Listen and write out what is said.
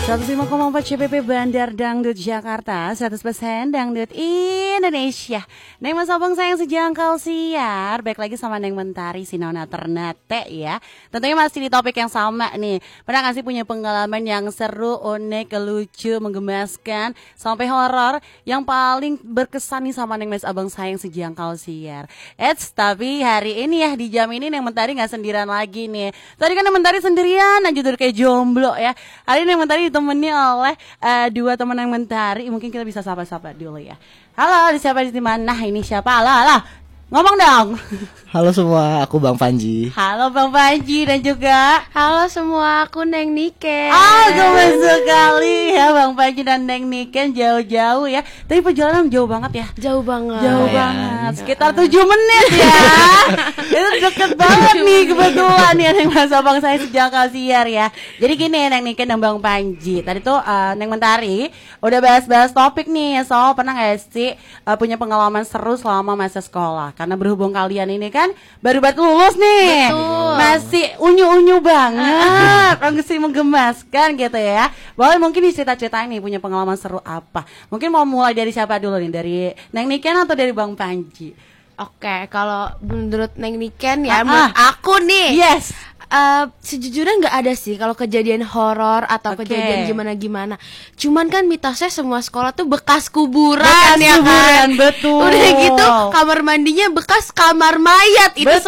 105,4 CPP Bandar Dangdut Jakarta, 100% Dangdut Indonesia. Neng Mas Abang sayang sejangkau siar. Baik lagi sama Neng Mentari Sinona Ternate ya. Tentunya masih di topik yang sama nih. Pernah gak sih punya pengalaman yang seru, unik, lucu, menggemaskan, sampai horor yang paling berkesan nih sama Neng Mas Abang sayang sejangkau siar. Tapi hari ini ya di jam ini Neng Mentari gak sendirian lagi nih. Tadi kan Neng Mentari sendirian aja tuh kayak jomblo ya. Hari ini Neng Mentari ditemani oleh dua teman Neng Mentari. Mungkin kita bisa sapa-sapa dulu ya. Halo, siapa di mana? Nah, ini siapa? Halo. Ngomong dong. Halo semua, aku Bang Panji. Halo Bang Panji dan juga halo semua, aku Neng Niken. Gemes sekali ya Bang Panji dan Neng Niken jauh-jauh ya. Tapi perjalanan jauh banget ya. Jauh banget. Jauh banget. Sekitar 7 menit ya. Itu deket banget nih kebetulan ya Neng Mas Abang saya sejak siar ya. Jadi gini Neng Niken dan Bang Panji. Tadi tuh Neng Mentari udah bahas-bahas topik nih. So pernah gak sih punya pengalaman seru selama masa sekolah? Karena berhubung kalian ini kan baru lulus nih. Betul. Masih unyu-unyu banget. Masih menggemaskan gitu ya. Boleh mungkin cerita-ceritain nih punya pengalaman seru apa. Mungkin mau mulai dari siapa dulu nih? Dari Neng Niken atau dari Bang Panji? Oke, kalau menurut Neng Niken ya, menurut aku nih. Yes. Sejujurnya nggak ada sih kalau kejadian horor atau kejadian gimana-gimana. Cuman kan mitosnya semua sekolah tuh bekas kuburan ya kan. Betul. Udah gitu kamar mandinya bekas kamar mayat. Itu betul.